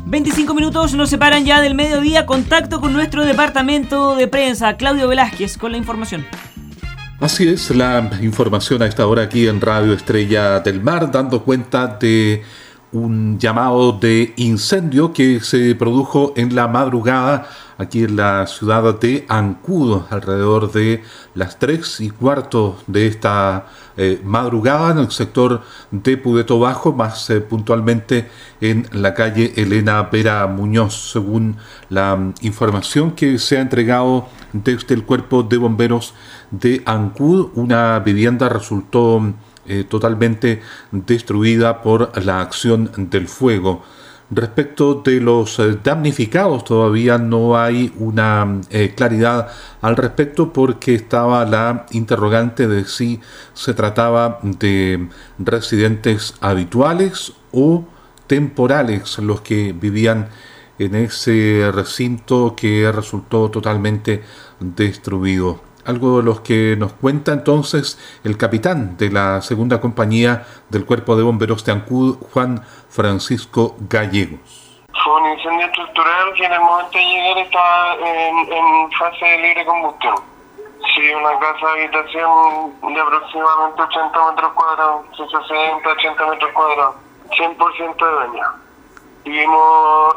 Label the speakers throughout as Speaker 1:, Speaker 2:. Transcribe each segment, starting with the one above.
Speaker 1: 25 minutos nos separan ya del mediodía. Contacto con nuestro departamento de prensa, Claudio Velázquez, con la información.
Speaker 2: Así es, la información a esta hora aquí en Radio Estrella del Mar, dando cuenta de un llamado de incendio que se produjo en la madrugada aquí en la ciudad de Ancud, alrededor de las 3:15 de esta madrugada en el sector de Pudeto Bajo, más puntualmente en la calle Elena Vera Muñoz. Según la información que se ha entregado desde el Cuerpo de Bomberos de Ancud, una vivienda resultó totalmente destruida por la acción del fuego. Respecto de los damnificados, todavía no hay una claridad al respecto, porque estaba la interrogante de si se trataba de residentes habituales o temporales los que vivían en ese recinto que resultó totalmente destruido. Algo de los que nos cuenta entonces el capitán de la segunda compañía del Cuerpo de Bomberos de Ancud, Juan Francisco Gallegos.
Speaker 3: Fue un incendio estructural que en el momento de llegar estaba en fase de libre combustión. Sí, una casa de habitación de aproximadamente 80 metros cuadrados, 60, 80 metros cuadrados, 100% de daño. Vimos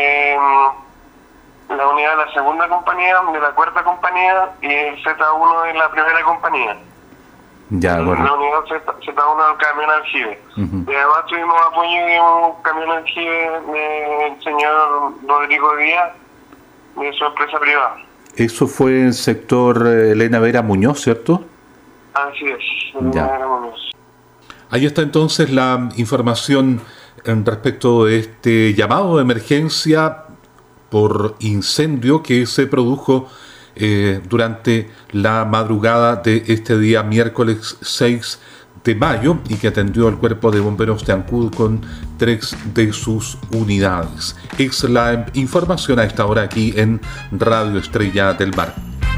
Speaker 3: la unidad de la segunda compañía, de la cuarta compañía y el Z1 de la primera compañía.
Speaker 2: Ya, bueno.
Speaker 3: La unidad Z1 del camión aljibe. Y además tuvimos apoyo de un camión aljibe del señor Rodrigo Díaz, de su empresa privada.
Speaker 2: Eso fue en el sector Elena Vera Muñoz, ¿cierto?
Speaker 3: Así es, Elena Vera Muñoz.
Speaker 2: Ahí está entonces la información en respecto de este llamado de emergencia por incendio que se produjo durante la madrugada de este día miércoles 6 de mayo y que atendió el Cuerpo de Bomberos de Ancud con 3 de sus unidades. Es la información a esta hora aquí en Radio Estrella del Mar.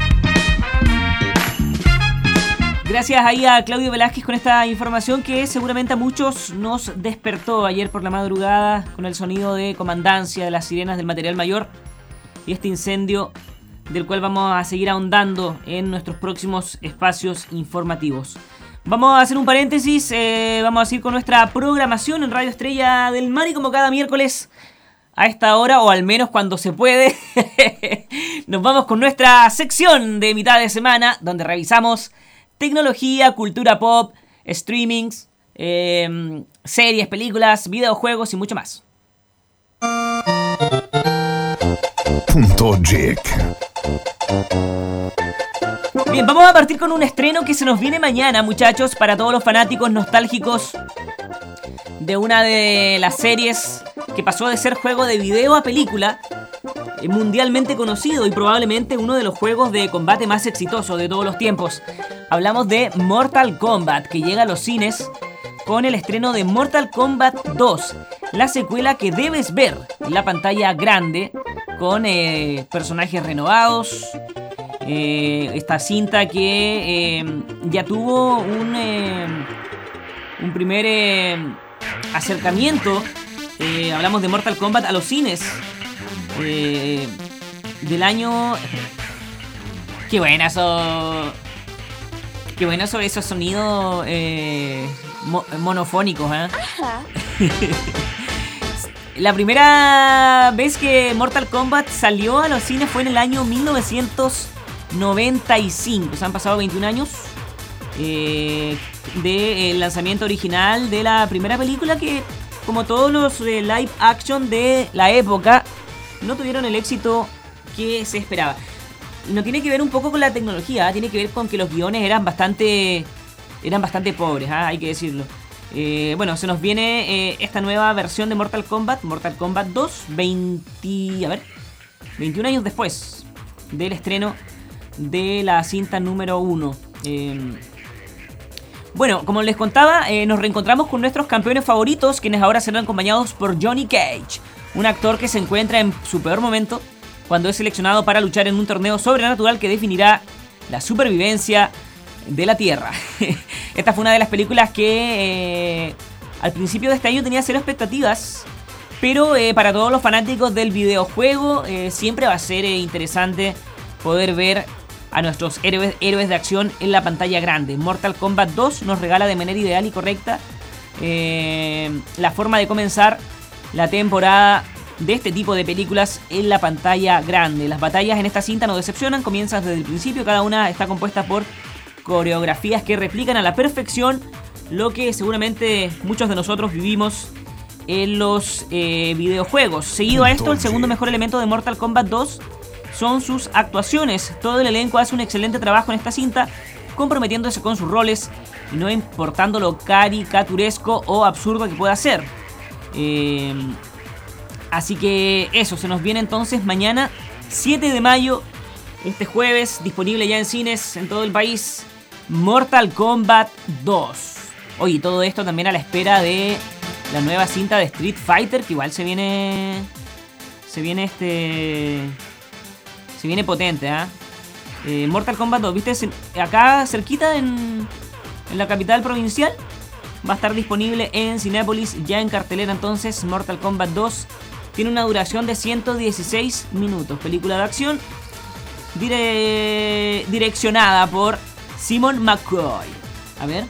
Speaker 1: Gracias ahí a Claudio Velázquez con esta información que seguramente a muchos nos despertó ayer por la madrugada con el sonido de comandancia de las sirenas del material mayor y este incendio del cual vamos a seguir ahondando en nuestros próximos espacios informativos. Vamos a hacer un paréntesis, vamos a seguir con nuestra programación en Radio Estrella del Mar y como cada miércoles a esta hora, o al menos cuando se puede, nos vamos con nuestra sección de mitad de semana donde revisamos tecnología, cultura pop, streamings, series, películas, videojuegos y mucho más.
Speaker 4: Punto Geek.
Speaker 1: Bien, vamos a partir con un estreno que se nos viene mañana, muchachos, para todos los fanáticos nostálgicos de una de las series que pasó de ser juego de video a película, mundialmente conocido y probablemente uno de los juegos de combate más exitosos de todos los tiempos. Hablamos de Mortal Kombat, que llega a los cines con el estreno de Mortal Kombat 2, la secuela que debes ver en la pantalla grande, con personajes renovados. Esta cinta que ya tuvo un primer acercamiento. Hablamos de Mortal Kombat a los cines del año. Qué buena eso. Qué bueno esos sonidos monofónicos, ¿eh? La primera vez que Mortal Kombat salió a los cines fue en el año 1995. Se han pasado 21 años del lanzamiento original de la primera película, que, como todos los live action de la época, no tuvieron el éxito que se esperaba. No tiene que ver un poco con la tecnología, tiene que ver con que los guiones eran bastante pobres, hay que decirlo. Bueno, se nos viene esta nueva versión de Mortal Kombat 2, 21 años después del estreno de la cinta número 1. Bueno, como les contaba, nos reencontramos con nuestros campeones favoritos, quienes ahora serán acompañados por Johnny Cage, un actor que se encuentra en su peor momento cuando es seleccionado para luchar en un torneo sobrenatural que definirá la supervivencia de la Tierra. Esta fue una de las películas que al principio de este año tenía cero expectativas, Pero para todos los fanáticos del videojuego, siempre va a ser interesante poder ver a nuestros héroes de acción en la pantalla grande. Mortal Kombat 2 nos regala de manera ideal y correcta la forma de comenzar la temporada de este tipo de películas en la pantalla grande. Las batallas en esta cinta no decepcionan, comienzan desde el principio, cada una está compuesta por coreografías que replican a la perfección lo que seguramente muchos de nosotros vivimos en los videojuegos. Seguido a esto, el segundo mejor elemento de Mortal Kombat 2 son sus actuaciones. Todo el elenco hace un excelente trabajo en esta cinta, comprometiéndose con sus roles y no importando lo caricaturesco o absurdo que pueda ser. Así que eso, se nos viene entonces mañana 7 de mayo, este jueves, disponible ya en cines en todo el país, Mortal Kombat 2. Oye, todo esto también a la espera de la nueva cinta de Street Fighter, que igual se viene potente, Mortal Kombat 2, ¿viste? Acá cerquita en la capital provincial va a estar disponible en Cinépolis, ya en cartelera. Entonces Mortal Kombat 2 tiene una duración de 116 minutos, película de acción direccionada por Simon McCoy. A ver.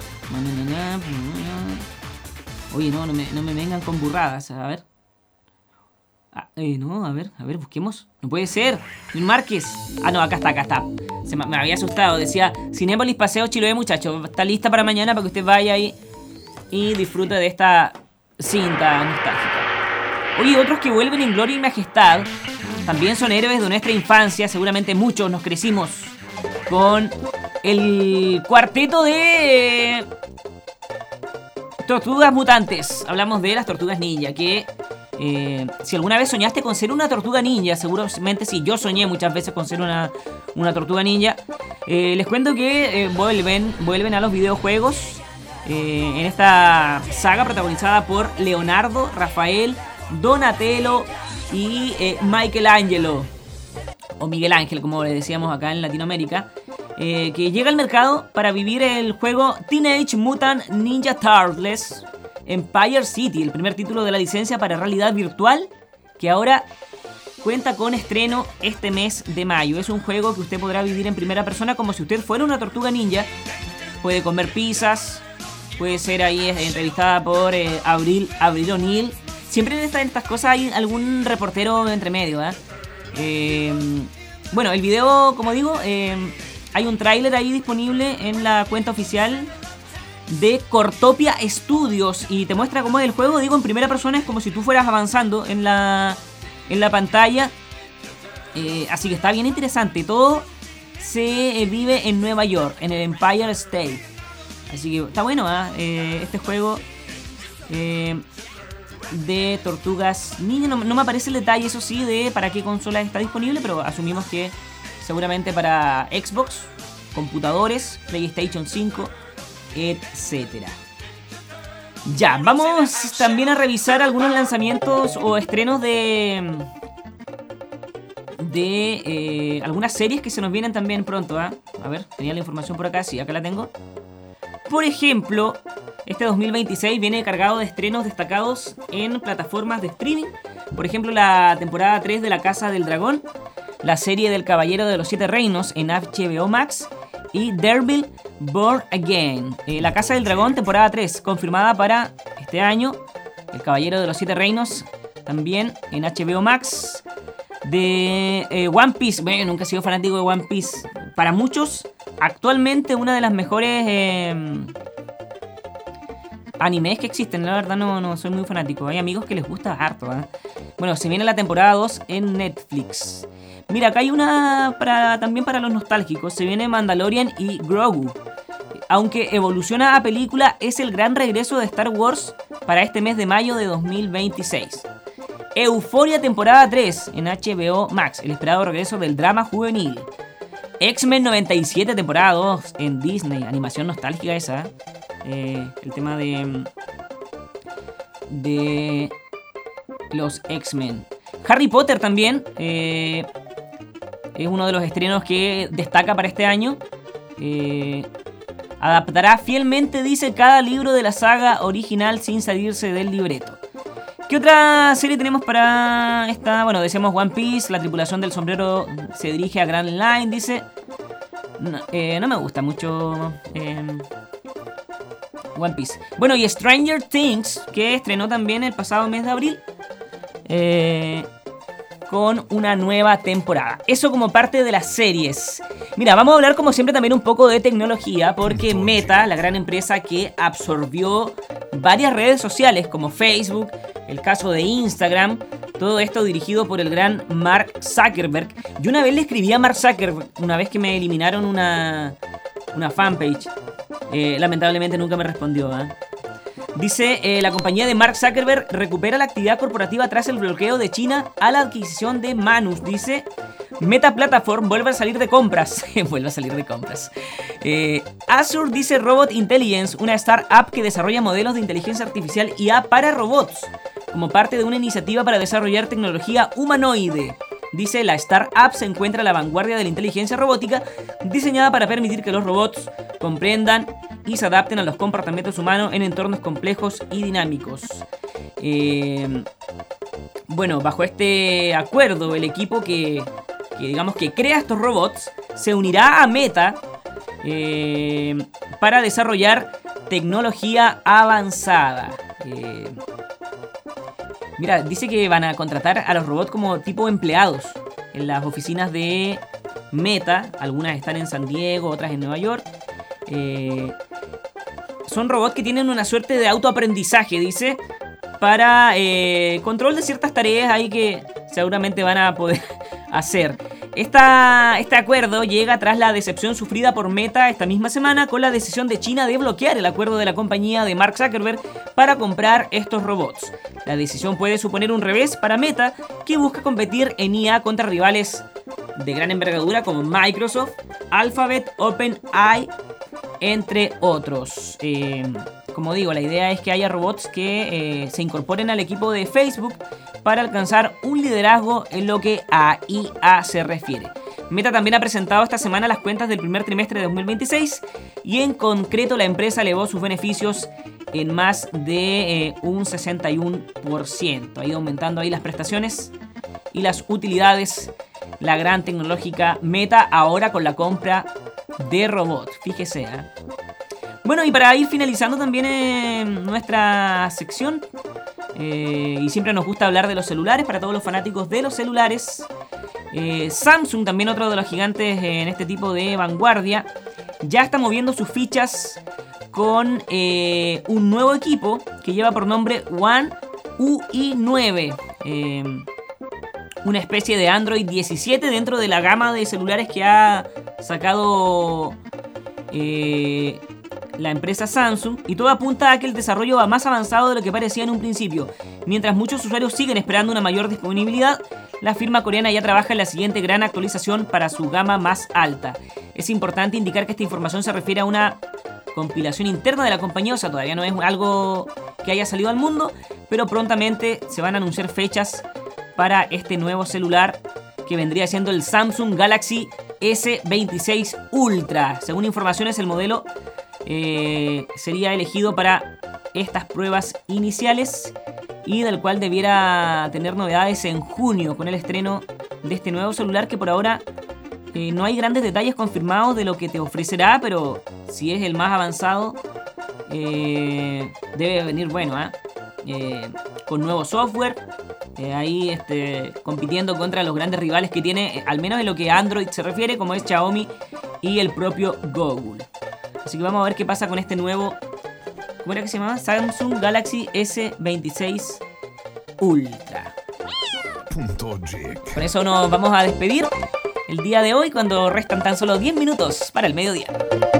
Speaker 1: Oye, no me vengan con burradas. A ver. No, a ver, busquemos. No puede ser. Márquez. No, acá está. Me había asustado. Decía Cinépolis Paseo Chiloé, muchachos. Está lista para mañana para que usted vaya ahí y disfrute de esta cinta nostálgica. Oye, otros que vuelven en gloria y majestad también son héroes de nuestra infancia. Seguramente muchos nos crecimos con el cuarteto de Tortugas Mutantes. Hablamos de las Tortugas Ninja, que si alguna vez soñaste con ser una tortuga ninja, seguramente sí, yo soñé muchas veces con ser una tortuga ninja. Les cuento que vuelven a los videojuegos en esta saga protagonizada por Leonardo, Rafael, Donatello y Michelangelo, o Miguel Ángel, como le decíamos acá en Latinoamérica, que llega al mercado para vivir el juego Teenage Mutant Ninja Turtles Empire City, el primer título de la licencia para realidad virtual, que ahora cuenta con estreno este mes de mayo. Es un juego que usted podrá vivir en primera persona como si usted fuera una tortuga ninja. Puede comer pizzas, puede ser ahí entrevistada por Abril O'Neil. Siempre en estas cosas hay algún reportero entre medio, bueno, el video, como digo, hay un tráiler ahí disponible en la cuenta oficial de Cortopia Studios y te muestra cómo es el juego. Digo, en primera persona, es como si tú fueras avanzando en la pantalla, así que está bien interesante. Todo se vive en Nueva York, en el Empire State, así que está bueno, este juego de Tortugas Ninja. No me aparece el detalle, eso sí, de para qué consola está disponible, pero asumimos que seguramente para Xbox, computadores, PlayStation 5, etcétera. Ya, vamos también a revisar algunos lanzamientos o estrenos de algunas series que se nos vienen también pronto, A ver, tenía la información por acá, sí, acá la tengo. Por ejemplo, este 2026 viene cargado de estrenos destacados en plataformas de streaming. Por ejemplo, la temporada 3 de La Casa del Dragón, la serie del Caballero de los Siete Reinos en HBO Max y Daredevil Born Again. La Casa del Dragón, temporada 3, confirmada para este año. El Caballero de los Siete Reinos, también en HBO Max. De One Piece, bueno, nunca he sido fanático de One Piece. Para muchos, actualmente una de las mejores animes que existen. La verdad no soy muy fanático. Hay amigos que les gusta harto, Bueno, se viene la temporada 2 en Netflix. Mira, acá hay una también para los nostálgicos. Se viene Mandalorian y Grogu. Aunque evoluciona a película, es el gran regreso de Star Wars para este mes de mayo de 2026. Euphoria temporada 3 en HBO Max, el esperado regreso del drama juvenil. X-Men 97 temporada 2 en Disney, animación nostálgica esa. El tema de los X-Men. Harry Potter también es uno de los estrenos que destaca para este año. Adaptará fielmente, dice, cada libro de la saga original sin salirse del libreto. ¿Qué otra serie tenemos para esta? Bueno, decíamos One Piece, la tripulación del sombrero se dirige a Grand Line, dice. No me gusta mucho One Piece. Bueno, y Stranger Things, que estrenó también el pasado mes de abril, con una nueva temporada. Eso como parte de las series. Mira, vamos a hablar como siempre también un poco de tecnología, porque Meta, la gran empresa que absorbió varias redes sociales como Facebook, el caso de Instagram, todo esto dirigido por el gran Mark Zuckerberg. Yo una vez le escribí a Mark Zuckerberg, una vez que me eliminaron una fanpage. Lamentablemente nunca me respondió, ¿eh? Dice, la compañía de Mark Zuckerberg recupera la actividad corporativa tras el bloqueo de China a la adquisición de Manus. Dice, Meta Platform vuelve a salir de compras. Vuelve a salir de compras. Azure dice Robot Intelligence, una startup que desarrolla modelos de inteligencia artificial IA para robots, como parte de una iniciativa para desarrollar tecnología humanoide. Dice, la startup se encuentra a la vanguardia de la inteligencia robótica, diseñada para permitir que los robots comprendan y se adapten a los comportamientos humanos en entornos complejos y dinámicos. Bueno, bajo este acuerdo, el equipo que digamos que crea estos robots se unirá a Meta para desarrollar tecnología avanzada. Mira, dice que van a contratar a los robots como tipo empleados en las oficinas de Meta. Algunas están en San Diego, otras en Nueva York. Son robots que tienen una suerte de autoaprendizaje, dice, para control de ciertas tareas ahí que seguramente van a poder hacer. Este acuerdo llega tras la decepción sufrida por Meta esta misma semana con la decisión de China de bloquear el acuerdo de la compañía de Mark Zuckerberg para comprar estos robots. La decisión puede suponer un revés para Meta, que busca competir en IA contra rivales de gran envergadura como Microsoft, Alphabet, OpenAI, entre otros. Como digo, la idea es que haya robots que se incorporen al equipo de Facebook para alcanzar un liderazgo en lo que a IA se refiere. Meta también ha presentado esta semana las cuentas del primer trimestre de 2026 y en concreto la empresa elevó sus beneficios en más de un 61%. Ha ido aumentando ahí las prestaciones y las utilidades. La gran tecnológica Meta ahora con la compra de robots. Fíjese, ¿eh? Bueno, y para ir finalizando también en nuestra sección, y siempre nos gusta hablar de los celulares, para todos los fanáticos de los celulares, Samsung, también otro de los gigantes en este tipo de vanguardia, ya está moviendo sus fichas con un nuevo equipo que lleva por nombre One UI 9. Una especie de Android 17 dentro de la gama de celulares que ha sacado la empresa Samsung, y todo apunta a que el desarrollo va más avanzado de lo que parecía en un principio. Mientras muchos usuarios siguen esperando una mayor disponibilidad, la firma coreana ya trabaja en la siguiente gran actualización para su gama más alta. Es importante indicar que esta información se refiere a una compilación interna de la compañía, o sea, todavía no es algo que haya salido al mundo, pero prontamente se van a anunciar fechas para este nuevo celular que vendría siendo el Samsung Galaxy S26 Ultra. Según informaciones, el modelo sería elegido para estas pruebas iniciales y del cual debiera tener novedades en junio con el estreno de este nuevo celular, que por ahora no hay grandes detalles confirmados de lo que te ofrecerá, pero si es el más avanzado debe venir bueno, con nuevo software, ahí compitiendo contra los grandes rivales que tiene, al menos en lo que a Android se refiere, como es Xiaomi y el propio Google. Así que vamos a ver qué pasa con este nuevo, ¿cómo era que se llamaba? Samsung Galaxy S26 Ultra. Con eso nos vamos a despedir el día de hoy, cuando restan tan solo 10 minutos para el mediodía.